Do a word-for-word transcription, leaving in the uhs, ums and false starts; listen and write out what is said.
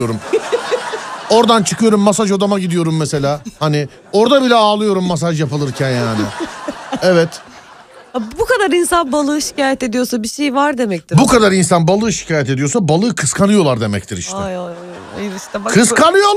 Oradan çıkıyorum, masaj odama gidiyorum mesela. Hani orada bile ağlıyorum masaj yapılırken yani. Evet. Bu kadar insan balığı şikayet ediyorsa bir şey var demektir. Bu kadar insan balığı şikayet ediyorsa balığı kıskanıyorlar demektir işte. Ay ay ay. Hayır işte bak. Kıskanıyor.